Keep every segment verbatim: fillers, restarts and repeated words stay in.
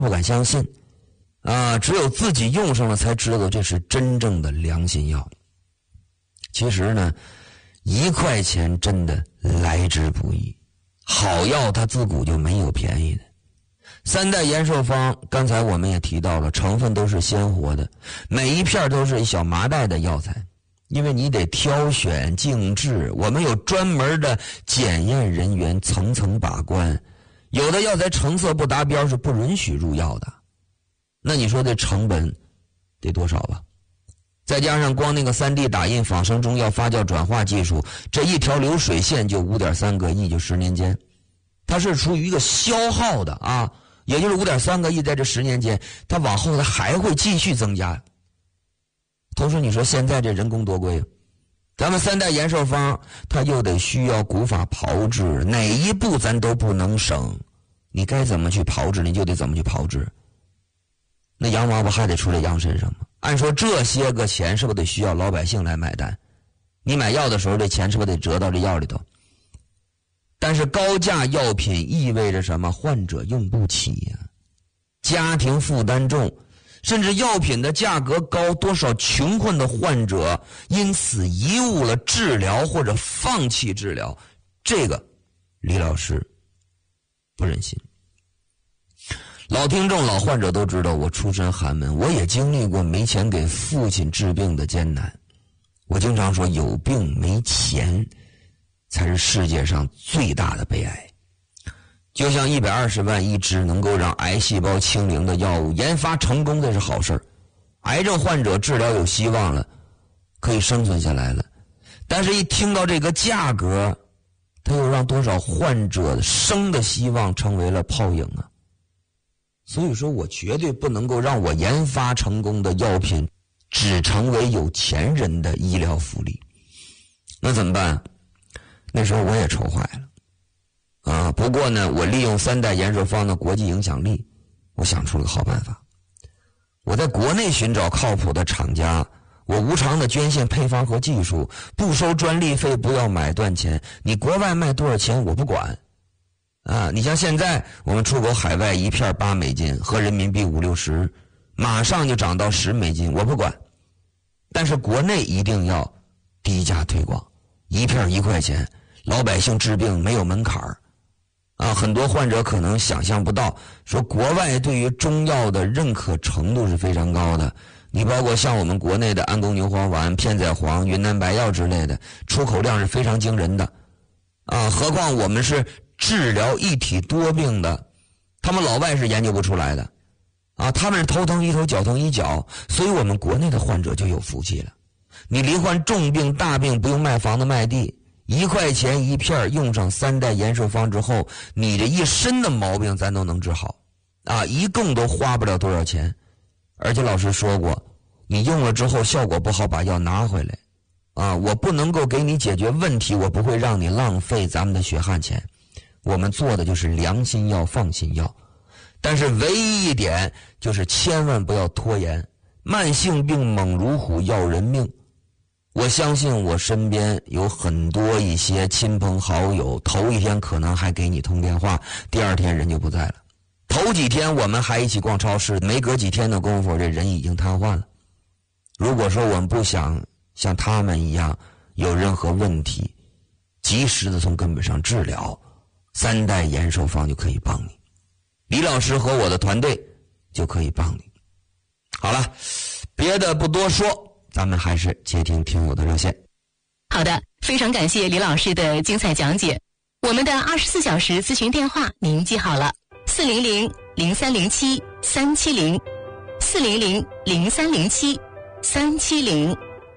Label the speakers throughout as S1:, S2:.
S1: 不敢相信啊！只有自己用上了才知道这是真正的良心药。其实呢，一块钱真的来之不易，好药它自古就没有便宜的。三代延寿方刚才我们也提到了，成分都是鲜活的，每一片都是一小麻袋的药材，因为你得挑选静置，我们有专门的检验人员层层把关，有的药材成色不达标是不允许入药的。那你说这成本得多少吧？再加上光那个 三 D 打印仿生中药发酵转化技术，这一条流水线就 五点三个亿，就十年间，它是处于一个消耗的啊，也就是 五点三个亿，在这十年间它往后它还会继续增加。同时你说现在这人工多贵啊，咱们三代延寿方它又得需要古法炮制，哪一步咱都不能省，你该怎么去炮制你就得怎么去炮制，那羊毛不还得出在羊身上吗？按说这些个钱是不是得需要老百姓来买单？你买药的时候这钱是不是得折到这药里头？但是高价药品意味着什么？患者用不起呀、啊，家庭负担重，甚至药品的价格高，多少穷困的患者因此贻误了治疗或者放弃治疗，这个李老师不忍心。老听众老患者都知道我出身寒门，我也经历过没钱给父亲治病的艰难。我经常说有病没钱才是世界上最大的悲哀。就像一百二十万一支能够让癌细胞清零的药物研发成功，这是好事儿，癌症患者治疗有希望了，可以生存下来了。但是一听到这个价格，它又让多少患者生的希望成为了泡影啊！所以说我绝对不能够让我研发成功的药品只成为有钱人的医疗福利。那怎么办？那时候我也愁坏了啊！不过呢，我利用三代延寿方的国际影响力，我想出了个好办法。我在国内寻找靠谱的厂家，我无偿的捐献配方和技术，不收专利费，不要买断钱，你国外卖多少钱我不管啊！你像现在我们出口海外一片八美金，合人民币五六十，马上就涨到十美金，我不管。但是国内一定要低价推广，一片一块钱，老百姓治病没有门槛儿啊！很多患者可能想象不到，说国外对于中药的认可程度是非常高的。你包括像我们国内的安宫牛黄丸、片仔癀、云南白药之类的，出口量是非常惊人的啊！何况我们是治疗一体多病的，他们老外是研究不出来的啊！他们是头疼一头，脚疼一脚，所以我们国内的患者就有福气了。你罹患重病大病不用卖房子卖地，一块钱一片，用上三代延寿方之后，你这一身的毛病咱都能治好啊！一共都花不了多少钱。而且老师说过，你用了之后效果不好，把药拿回来啊！我不能够给你解决问题，我不会让你浪费咱们的血汗钱。我们做的就是良心药放心药，但是唯一一点就是千万不要拖延，慢性病猛如虎要人命。我相信我身边有很多一些亲朋好友，头一天可能还给你通电话，第二天人就不在了。头几天我们还一起逛超市，没隔几天的功夫这人已经瘫痪了。如果说我们不想像他们一样有任何问题，及时的从根本上治疗，三代延寿方就可以帮你，李老师和我的团队就可以帮你。好了，别的不多说，咱们还是接听听友的热线。
S2: 好的，非常感谢李老师的精彩讲解。我们的二十四小时咨询电话您记好了，四零零零三零七三七零，四零零零三零七三七零。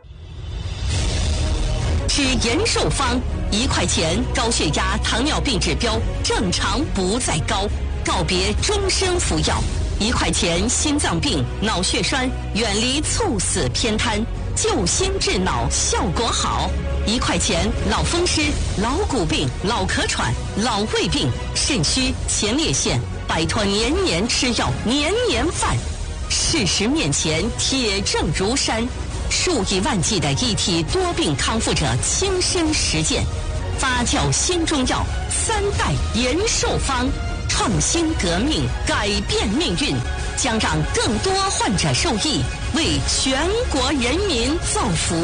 S2: 吃延寿方，一块钱，高血压、糖尿病指标正常不再高，告别终身服药。一块钱，心脏病、脑血栓远离猝死偏瘫，救心治脑效果好。一块钱，老风湿、老骨病、老咳喘、老胃病、肾虚、前列腺，摆脱年年吃药、年年犯。事实面前，铁证如山。数以万计的一体多病康复者亲身实践，发酵新中药三代延寿方， 创新革命，改变命运，将让更多患者受益，为全国人民造福。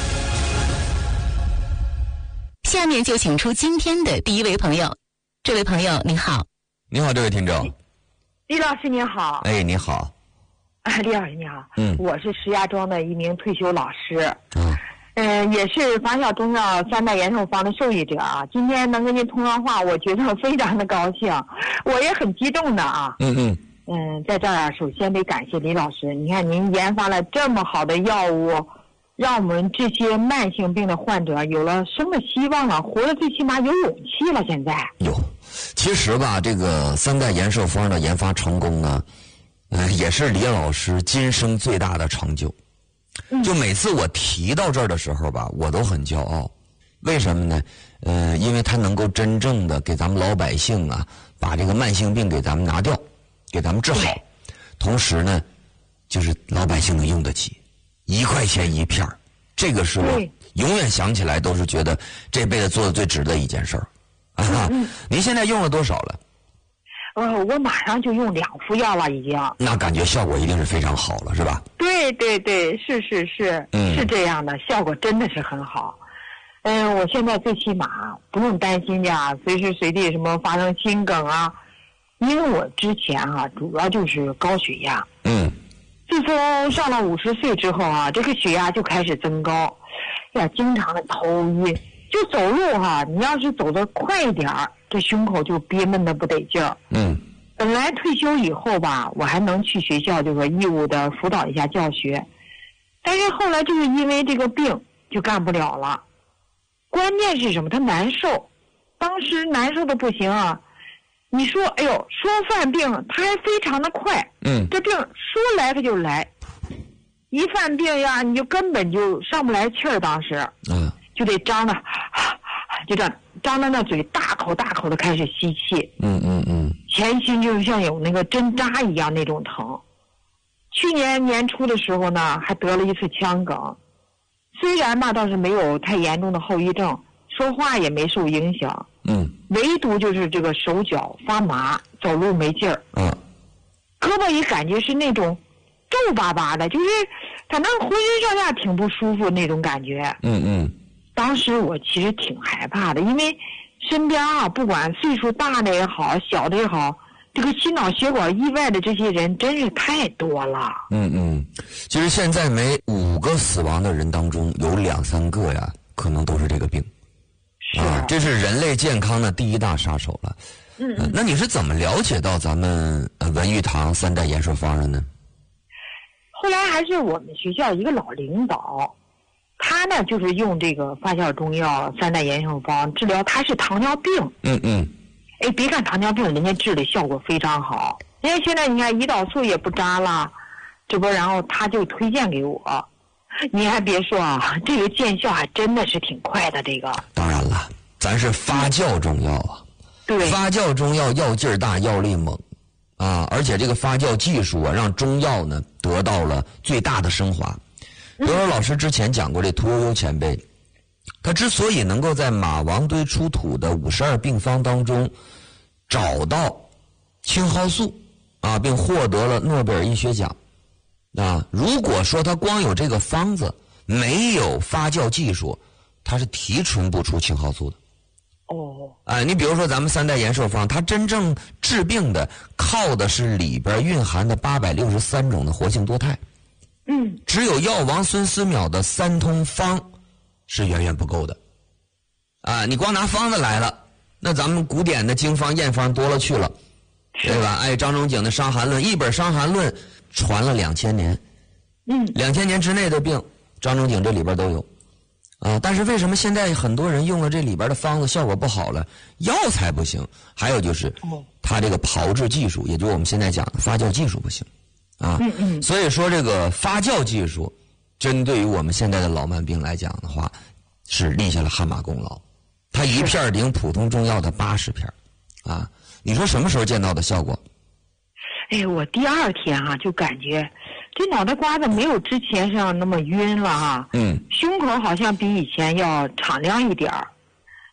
S3: 下面就请出今天的第一位朋友。这位朋友你好。
S1: 你好，这位听众。
S4: 李老师您好。
S1: 哎，你好。
S4: 啊，李老师你好。
S1: 嗯，
S4: 我是石家庄的一名退休老师。
S1: 嗯。
S4: 嗯、呃，也是发酵中药三代延寿方的受益者啊。今天能跟您通上话，我觉得非常的高兴，我也很激动的啊。
S1: 嗯嗯。
S4: 嗯，在这儿啊，首先得感谢李老师。你看，您研发了这么好的药物，让我们这些慢性病的患者有了生的希望了，活得最起码有勇气了。现在
S1: 有，其实吧，这个三代延寿方的研发成功呢，呃，也是李老师今生最大的成就。就每次我提到这儿的时候吧，我都很骄傲。为什么呢？呃，因为它能够真正的给咱们老百姓啊，把这个慢性病给咱们拿掉，给咱们治好。同时呢，就是老百姓能用得起，一块钱一片儿，这个是我永远想起来都是觉得这辈子做的最值的一件事儿。啊，您现在用了多少了？
S4: 呃，我马上就用两副药了，已经。
S1: 那感觉效果一定是非常好了，是吧？
S4: 对对对，是是是，
S1: 嗯，
S4: 是这样的，效果真的是很好。嗯，我现在最起码不用担心呀，随时随地什么发生心梗啊，因为我之前啊，主要就是高血压。
S1: 嗯。
S4: 自从上了五十岁之后啊，这个血压就开始增高，呀，经常的头晕，就走路哈、啊，你要是走得快一点儿，这胸口就憋闷的不得劲儿。
S1: 嗯。
S4: 本来退休以后吧，我还能去学校就说义务的辅导一下教学，但是后来就是因为这个病就干不了了。关键是什么？他难受，当时难受的不行啊。你说，哎呦，说犯病他还非常的快，
S1: 嗯，
S4: 这病说来他就来，一犯病呀，你就根本就上不来气儿，当时，
S1: 嗯，
S4: 就得张着，就这样张着那嘴，大口大口的开始吸气，
S1: 嗯嗯嗯，
S4: 前心就像有那个针扎一样那种疼。去年年初的时候呢，还得了一次腔梗，虽然吧倒是没有太严重的后遗症，说话也没受影响，
S1: 嗯，
S4: 唯独就是这个手脚发麻，走路没劲儿，
S1: 嗯，
S4: 胳膊也感觉是那种皱巴巴的，就是反正浑身上下挺不舒服那种感觉。
S1: 嗯嗯，
S4: 当时我其实挺害怕的，因为身边啊，不管岁数大的也好，小的也好，这个心脑血管意外的这些人真是太多了。
S1: 嗯嗯，其实现在每五个死亡的人当中有两三个呀，可能都是这个病。
S4: 是
S1: 啊，这是人类健康的第一大杀手了。
S4: 嗯、
S1: 呃，那你是怎么了解到咱们呃文玉堂三代延寿方的呢？
S4: 后来还是我们学校一个老领导，他呢就是用这个发酵中药三代延寿方治疗，他是糖尿病。
S1: 嗯嗯。
S4: 哎，别看糖尿病，人家治的效果非常好。人家现在你看胰岛素也不扎了，这不，然后他就推荐给我。你还别说啊，这个见效还真的是挺快的。这个
S1: 当然了，咱是发酵中药啊。
S4: 对，
S1: 发酵中药药劲儿大，药力猛啊，而且这个发酵技术啊，让中药呢得到了最大的升华。比如说老师之前讲过，这屠呦呦前辈，他之所以能够在马王堆出土的五十二病方当中找到青蒿素啊，并获得了诺贝尔医学奖啊，如果说他光有这个方子，没有发酵技术，他是提纯不出青蒿素的。
S4: 哦，
S1: 哎，你比如说咱们三代延寿方，它真正治病的靠的是里边蕴含的八百六十三种的活性多肽。
S4: 嗯，
S1: 只有药王孙思邈的三通方是远远不够的。啊，你光拿方子来了，那咱们古典的经方验方多了去了，对吧？哎，张仲景的《伤寒论》，一本《伤寒论》传了两千年，
S4: 嗯，
S1: 两千年之内的病，张仲景这里边都有。啊，但是为什么现在很多人用了这里边的方子效果不好了？药材不行，还有就是它这个炮制技术，也就是我们现在讲的发酵技术不行，啊，
S4: 嗯嗯，
S1: 所以说这个发酵技术，针对于我们现在的老慢病来讲的话，是立下了汗马功劳。它一片顶普通中药的八十片，啊，你说什么时候见到的效果？
S4: 哎，我第二天哈、啊、就感觉。这脑袋瓜子没有之前上那么晕了哈，
S1: 嗯，
S4: 胸口好像比以前要敞亮一点儿，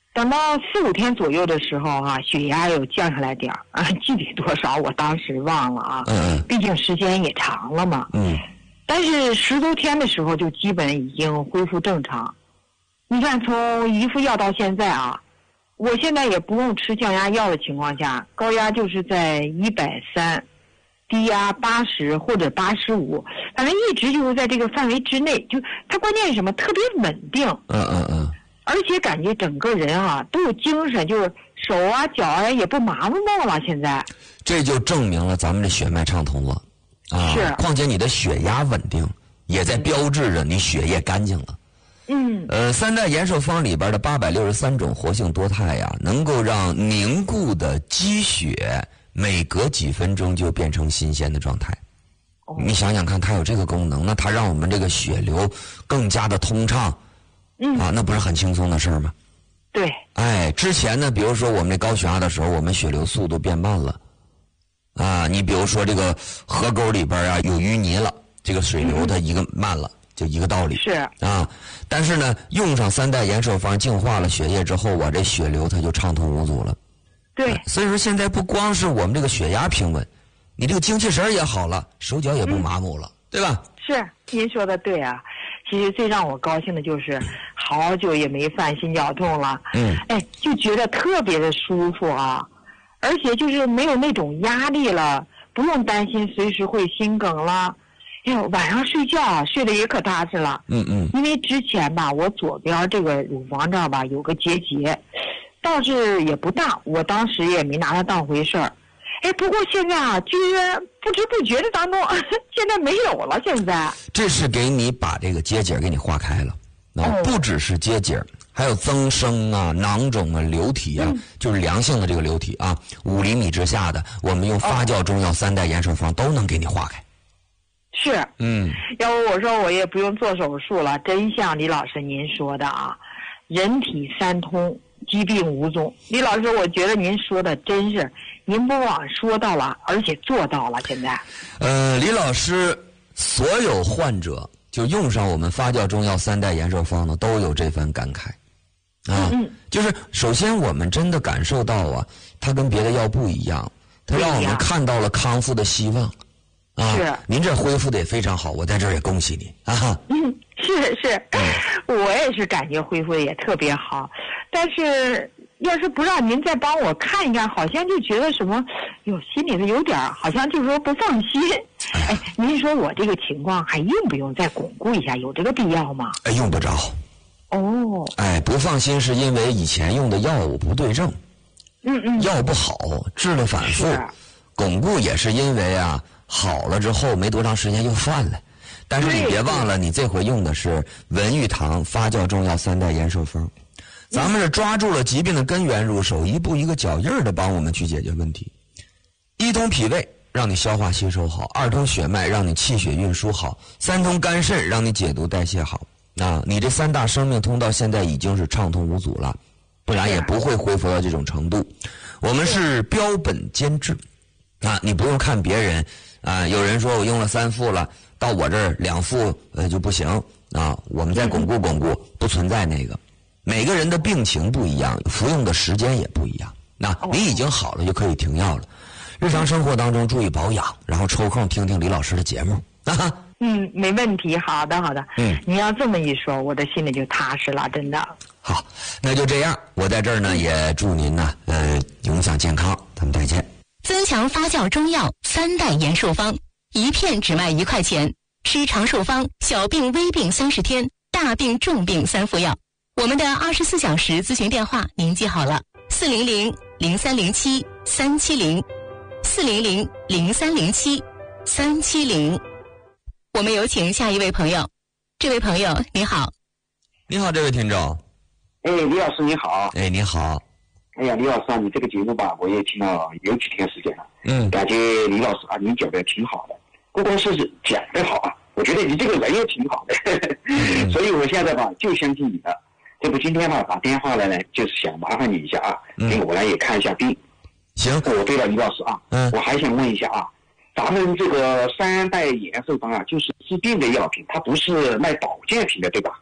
S4: 等到四五天左右的时候啊，血压有降下来点儿啊，具体多少我当时忘了啊。
S1: 嗯
S4: 毕竟时间也长了嘛。
S1: 嗯。
S4: 但是十多天的时候就基本已经恢复正常。你看，从一副药到现在啊，我现在也不用吃降压药的情况下，高压就是在一百三，低压八十或者八十五，反正一直就是在这个范围之内。就它关键是什么？特别稳定。
S1: 嗯嗯嗯。
S4: 而且感觉整个人啊都有精神，就是手啊脚啊也不麻木了。现在
S1: 这就证明了咱们的血脉畅通了啊！
S4: 是。
S1: 况且你的血压稳定，也在标志着你血液干净了。
S4: 嗯。
S1: 呃，三代延寿方里边的八百六十三种活性多肽呀，能够让凝固的积血每隔几分钟就变成新鲜的状态。哦、你想想看，它有这个功能，那它让我们这个血流更加的通畅。
S4: 嗯
S1: 啊，那不是很轻松的事儿吗？
S4: 对。
S1: 哎，之前呢，比如说我们这高血压的时候，我们血流速度变慢了。啊，你比如说这个河沟里边啊有淤泥了，这个水流它一个慢了，嗯、就一个道理。
S4: 是。
S1: 啊，但是呢，用上三代延寿方净化了血液之后啊，这血流它就畅通无阻了。
S4: 对。
S1: 啊、所以说现在不光是我们这个血压平稳，你这个精气神也好了，手脚也不麻木了，嗯、对吧？
S4: 是，您说的对啊。其实最让我高兴的就是好久也没犯心绞痛了，
S1: 嗯，
S4: 哎，就觉得特别的舒服啊，而且就是没有那种压力了，不用担心随时会心梗了。哎呦，晚上睡觉啊，睡得也可踏实了。
S1: 嗯嗯。因
S4: 为之前吧，我左边这个乳房这儿吧有个结节，倒是也不大，我当时也没拿它当回事儿。哎，不过现在啊，居然不知不觉的当中，现在没有了。现在
S1: 这是给你把这个结节给你化开了，啊，
S4: 哦、
S1: 不只是结节，还有增生啊、囊肿啊、瘤体啊，嗯、就是良性的这个瘤体啊，五厘米之下的，我们用发酵中药三代延寿方都能给你化开。
S4: 是，
S1: 嗯，
S4: 要不我说我也不用做手术了，真像李老师您说的啊，人体三通，疾病无踪。李老师，我觉得您说的真是。您不光说到了，而且做到了。现在，
S1: 呃，李老师，所有患者就用上我们发酵中药三代延寿方呢，都有这番感慨啊。
S4: 嗯，
S1: 就是首先我们真的感受到啊，它跟别的药不一样，它让我们看到了康复的希望啊。
S4: 是，
S1: 您这恢复的也非常好，我在这儿也恭喜你啊。
S4: 嗯，是是，嗯、我也是感觉恢复的也特别好，但是。要是不让您再帮我看一看，好像就觉得什么，哟，心里头有点好像就是说不放心。哎，您说我这个情况还用不用再巩固一下？有这个必要吗？
S1: 哎，用得着。
S4: 哦。
S1: 哎，不放心是因为以前用的药物不对症，
S4: 嗯嗯，
S1: 药不好，治了反复。巩固也是因为啊，好了之后没多长时间又犯了。但是你别忘了，你这回用的是文玉堂发酵中药三代延寿方。咱们是抓住了疾病的根源入手，一步一个脚印儿的帮我们去解决问题。一通脾胃，让你消化吸收好；二通血脉，让你气血运输好；三通肝肾，让你解毒代谢好。啊，你这三大生命通道现在已经是畅通无阻了，不然也不会恢复到这种程度。我们是标本兼治，啊，你不用看别人啊，有人说我用了三副了，到我这儿两副呃就不行啊，我们再巩固巩固，不存在那个。每个人的病情不一样，服用的时间也不一样。那你已经好了就可以停药了。日常生活当中注意保养，然后抽空听听李老师的节目。
S4: 嗯，没问题。好的，好的。
S1: 嗯，
S4: 你要这么一说，我的心里就踏实了，真的。
S1: 好，那就这样。我在这儿呢，也祝您呢，呃，永享健康。咱们再见。
S3: 增强发酵中药三代延寿方，一片只卖一块钱。吃长寿方，小病微病三十天，大病重病三副药。我们的二十四小时咨询电话您记好了：四零零零三零七三七零，四零零零三零七三七零。我们有请下一位朋友。这位朋友你好。
S1: 你好，这位听众。
S5: 哎，李老师你好。
S1: 哎，你好。
S5: 哎呀，李老师啊，你这个节目吧，我也听了有几天时间了。
S1: 嗯，
S5: 感觉李老师啊，您讲的挺好的，不光是讲的好啊，我觉得你这个人也挺好的，嗯、所以我现在吧就相信你的。这不今天吧打电话来呢，就是想麻烦你一下啊，
S1: 嗯、
S5: 给我呢也看一下病。
S1: 行。
S5: 我对了，李老师啊，
S1: 嗯，
S5: 我还想问一下啊，咱们这个三代延寿方啊，就是治病的药品，它不是卖保健品的，对吧？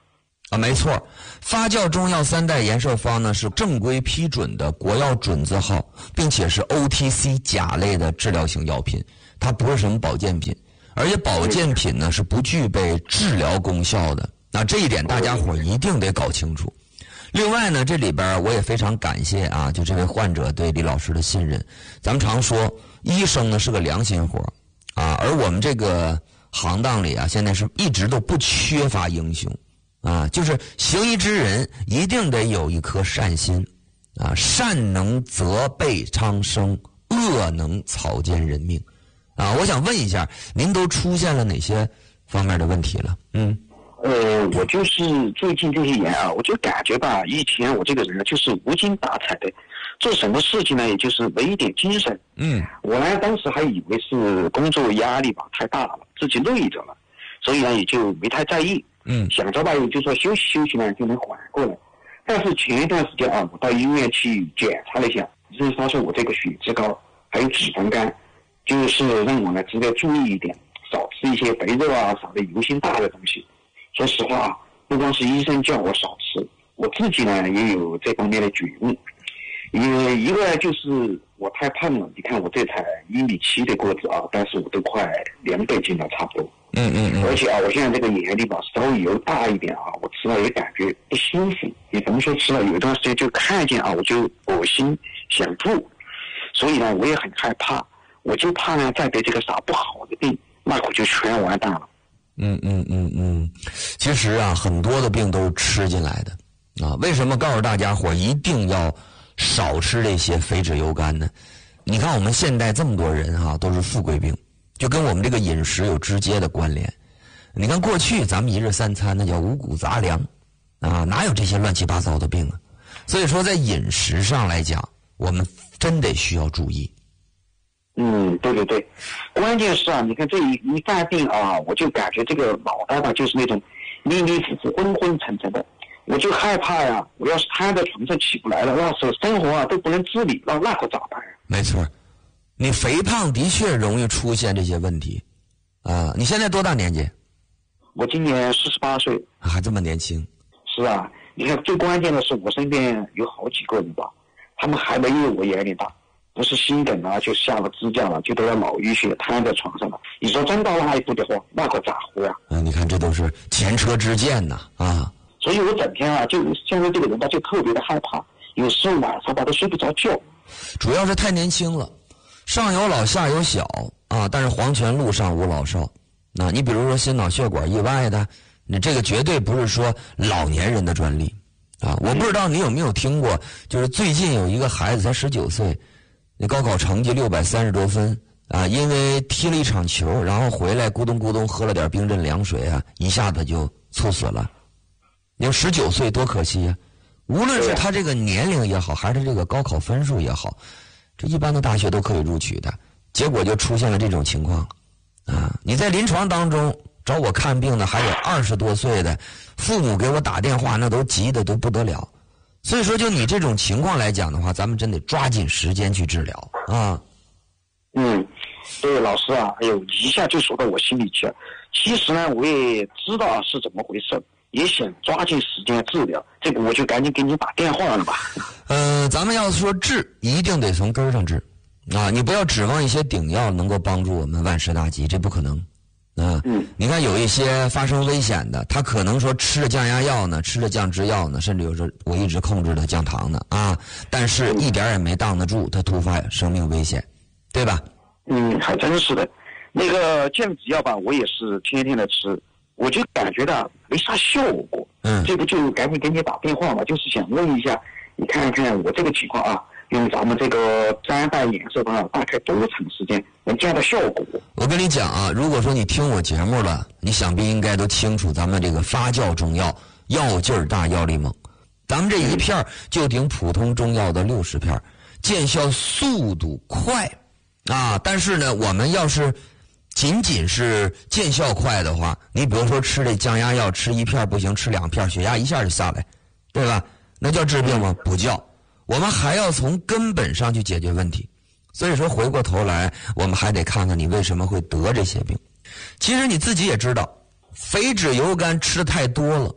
S1: 啊，没错，发酵中药三代延寿方呢是正规批准的国药准字号，并且是 O T C 甲类的治疗型药品，它不是什么保健品，而且保健品呢是不具备治疗功效的。那这一点大家伙一定得搞清楚。另外呢，这里边我也非常感谢啊，就这位患者对李老师的信任。咱们常说，医生呢是个良心活啊，而我们这个行当里啊，现在是一直都不缺乏英雄。啊，就是行医之人一定得有一颗善心，啊，善能泽备苍生，恶能草菅人命，啊，我想问一下，您都出现了哪些方面的问题了？嗯，
S5: 呃，我就是最近这些年啊，我就感觉吧，以前我这个人就是无精打采的，做什么事情呢，也就是没一点精神。
S1: 嗯，
S5: 我呢当时还以为是工作压力吧太大了，自己累着了，所以呢也就没太在意。
S1: 嗯，
S5: 想着吧，也就说休息休息呢就能缓过来。但是前一段时间啊，我到医院去检查了一下，医生发现我这个血脂高，还有脂肪肝，就是让我呢值得注意一点，少吃一些肥肉啊，少的油性大的东西。说实话啊，不光是医生叫我少吃，我自己呢也有这方面的觉悟。因为一个就是我太胖了，你看我这才一米七的个子啊，但是我都快两百斤了，差不多。
S1: 嗯嗯嗯。
S5: 而且啊，我现在这个眼里吧稍微油大一点啊，我吃了也感觉不舒服。也甭说吃了，有一段时间就看见啊，我就恶心想吐。所以呢，我也很害怕，我就怕呢再得这个啥不好的病，那我就全完蛋了。
S1: 嗯嗯嗯嗯，其实啊，很多的病都是吃进来的啊。为什么告诉大家伙一定要少吃这些肥脂油甘呢？你看我们现代这么多人哈、啊，都是富贵病，就跟我们这个饮食有直接的关联。你看过去咱们一日三餐那叫五谷杂粮啊，哪有这些乱七八糟的病啊？所以说在饮食上来讲，我们真得需要注意。
S5: 嗯，对对对，关键是啊，你看这一一犯病啊，我就感觉这个脑袋吧就是那种迷迷糊糊、昏昏沉沉的。我就害怕呀，我要是瘫在床上起不来了，要是生活啊都不能自理，那那可咋办呀？
S1: 没错，你肥胖的确容易出现这些问题啊。你现在多大年纪？
S5: 我今年四十八岁，
S1: 啊，还这么年轻。
S5: 是啊，你看最关键的是我身边有好几个人吧，他们还没有我眼里大，不是心梗啊，就下了支架了，就得了脑淤血，瘫在床上了。你说真到那一步的话，那可咋活呀？
S1: 啊，你看这都是前车之鉴呐啊！
S5: 所以我整天啊，就现在这个人吧，就特别的害怕，有时候晚上吧都睡不着觉。
S1: 主要是太年轻了，上有老下有小啊，但是黄泉路上无老少。那你比如说心脑血管意外的，你这个绝对不是说老年人的专利啊！我不知道你有没有听过，就是最近有一个孩子才十九岁，那高考成绩六百三十多分啊，因为踢了一场球，然后回来咕咚咕咚喝了点冰镇凉水啊，一下子就猝死了。你说十九岁多可惜呀、啊！无论是他这个年龄也好，还是这个高考分数也好，这一般的大学都可以录取的，结果就出现了这种情况啊！你在临床当中找我看病的还有二十多岁的，父母给我打电话那都急得都不得了。所以说，就你这种情况来讲的话，咱们真得抓紧时间去治疗啊。
S5: 嗯，对，老师啊，哎呦，一下就说到我心里去了。其实呢，我也知道是怎么回事，也想抓紧时间治疗，这个我就赶紧给你打电话了吧。
S1: 呃，咱们要说治，一定得从根儿上治啊！你不要指望一些顶药能够帮助我们万事大吉，这不可能啊！
S5: 嗯，
S1: 你看有一些发生危险的，他可能说吃了降压药呢，吃了降脂药呢，甚至有时候我一直控制的降糖的啊，但是一点也没挡得住他突发生命危险，对吧？
S5: 嗯，还真是的。那个降脂药吧，我也是天天的吃，我就感觉到没啥效果。
S1: 嗯，
S5: 这不就赶紧给你打电话嘛，就是想问一下，你看看我这个情况啊，用咱们这个三代衍寿方大概多长时间能见到效果？
S1: 我跟你讲啊，如果说你听我节目了，你想必应该都清楚咱们这个发酵中药药劲儿大药力猛，咱们这一片就顶普通中药的六十片，见效速度快啊！但是呢，我们要是仅仅是见效快的话，你比如说吃这降压药，吃一片不行，吃两片，血压一下就下来，对吧？那叫治病吗？不叫。我们还要从根本上去解决问题。所以说回过头来，我们还得看看你为什么会得这些病。其实你自己也知道，肥脂油甘吃的太多了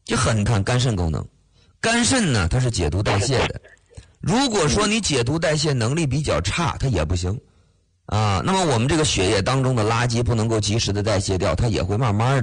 S1: 就很看肝肾功能。肝肾呢，它是解毒代谢的。如果说你解毒代谢能力比较差，它也不行啊。那么我们这个血液当中的垃圾不能够及时的代谢掉，它也会慢慢